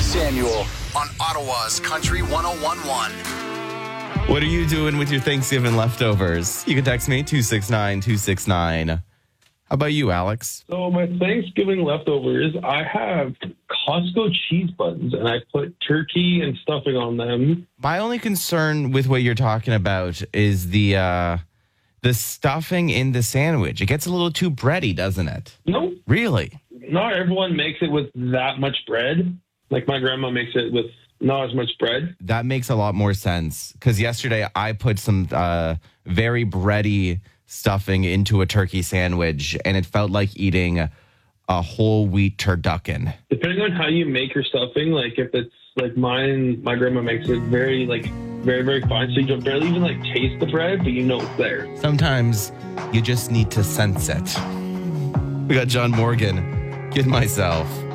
Samuel on Ottawa's Country 101.1. What are you doing with your Thanksgiving leftovers? You can text me, 269-269. How about you, Alex? So my Thanksgiving leftovers, I have Costco cheese buns, and I put turkey and stuffing on them. My only concern with what you're talking about is the stuffing in the sandwich. It gets a little too bready, doesn't it? No, Really? not everyone makes it with that much bread. Like my grandma makes it with not as much bread. That makes a lot more sense because yesterday I put some very bready stuffing into a turkey sandwich, and it felt like eating a whole wheat turducken. Depending on how you make your stuffing, like if it's like mine, my grandma makes it very, very fine. So you don't barely even taste the bread, but you know it's there. Sometimes you just need to sense it. We got John Morgan, Kid Myself.